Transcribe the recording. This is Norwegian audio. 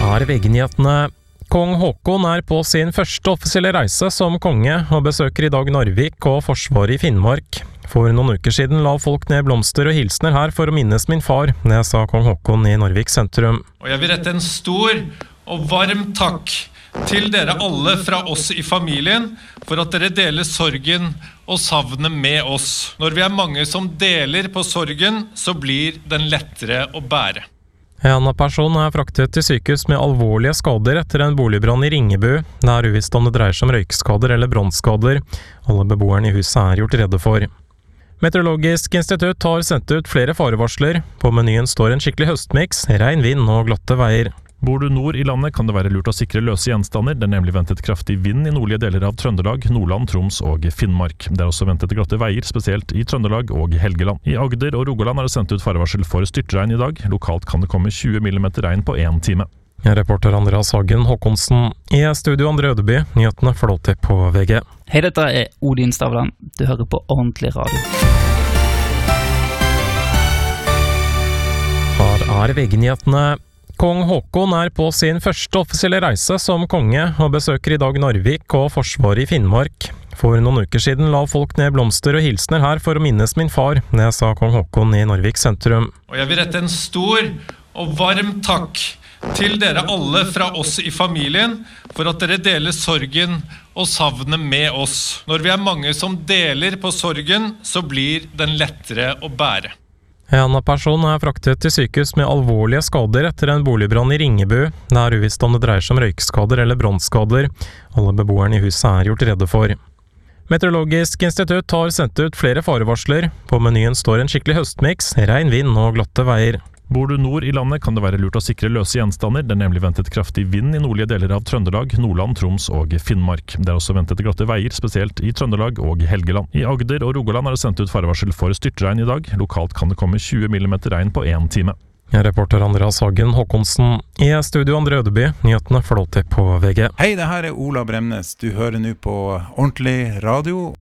er VG-nyhetene. Kong Haakon er på sin første offisielle reise som konge og besøker i dag Narvik og Forsvaret i Finnmark. For noen uker siden la folk ned blomster og hilsener her for å minnes min far, det sa kong Haakon i Narvik sentrum. Og jeg vil rette en stor og varm takk til dere alle fra oss i familien for at dere deler sorgen og savnet med oss. Når vi er mange som deler på sorgen, så blir den lettere å bære. En person er fraktet til sykehus med alvorlige skader etter en boligbrann i Ringebu. Det er uvisst om det dreier seg om røykskader eller brannskader. Alle beboerne i huset er gjort redde for. Meteorologisk institutt har sendt ut flere farevarsler. På menyen står en skikkelig høstmix, regn, vind og glatte veier. Bor du nord i landet, kan det være lurt å sikre løse gjenstander. Det er nemlig ventet kraftig vind i nordlige deler av Trøndelag, Nordland, Troms og Finnmark. Det er også ventet glatte veier, spesielt i Trøndelag og Helgeland. I Agder og Rogaland er det sendt ut farevarsel for styrtregn i dag. Lokalt kan det komme 20 mm regn på 1 time. Reporter Andreas Hagen Håkonsen. I studio Andre Ødeby, nyhetene får lov til på VG. Hei, dette er Odin Stavland. Du hører på Ordentlig Radio. Her er VG-nyhetene. Kong Haakon er på sin første offisielle reise som konge og besøker i dag Narvik og Forsvaret i Finnmark. For noen uker siden la folk ned blomster og hilsener her for å minnes min far, det sa kong Haakon i Narvik sentrum. Og jeg vil rette en stor og varm takk til dere alle fra oss i familien for at dere deler sorgen og savnet med oss. Når vi er mange som deler på sorgen, så blir den lettere å bære. En person er fraktet til sykehus med alvorlige skader etter en boligbrann i Ringebu. Det er uvisst om det dreier seg om røykskader eller brannskader. Alle beboerne i huset er gjort redde for. Meteorologisk institutt har sendt ut flere farevarsler. På menyen står en skikkelig høstmix, regn, vind og glatte veier. Bor du nord i landet, kan det være lurt å sikre løse gjenstander. Det er nemlig ventet kraftig vind i nordlige deler av Trøndelag, Nordland, Troms og Finnmark. Det er også ventet glatte veier, spesielt i Trøndelag og Helgeland. I Agder og Rogaland er det sendt ut farevarsel for styrtregn i dag. Lokalt kan det komme 20 mm regn på 1 time. Reporter Andreas Hagen Håkonsen. I studio Andre Ødeby, nyhetene får lov til på VG. Hei, det her er Ola Bremnes. Du hører nå på Ordentlig Radio.